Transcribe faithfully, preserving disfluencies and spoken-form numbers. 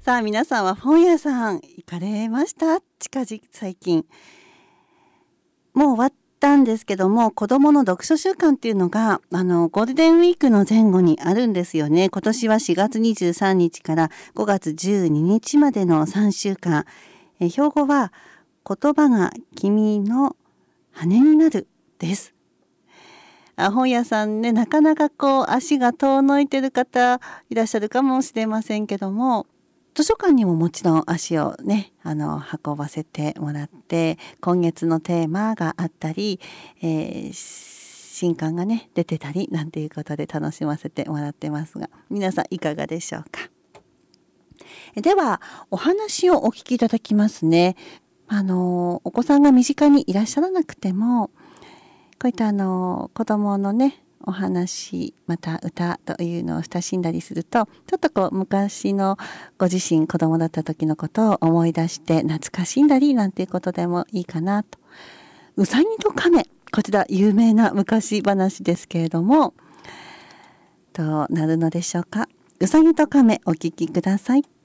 さあ皆さんは本屋さん行かれました？近々最近もう終わったんですけども、子どもの読書週間っていうのがあのゴールデンウィークの前後にあるんですよね。今年はしがつにじゅうさんにちからごがつじゅうににちまでのさんしゅうかん。え標語は言葉が君の羽になるです。あ本屋さんね、なかなかこう足が遠のいてる方いらっしゃるかもしれませんけども、図書館にももちろん足をねあの運ばせてもらって、今月のテーマがあったり、えー、新刊がね出てたりなんていうことで楽しませてもらってますが、皆さんいかがでしょうか。ではお話をお聞きいただきますね。あのお子さんが身近にいらっしゃらなくても、こういったあの子供のねお話また歌というのを親しんだりすると、ちょっとこう昔のご自身子供だった時のことを思い出して懐かしんだりなんていうことでもいいかなと。うさぎと亀、こちら有名な昔話ですけれども、どうなるのでしょうか。うさぎと亀、お聞きください。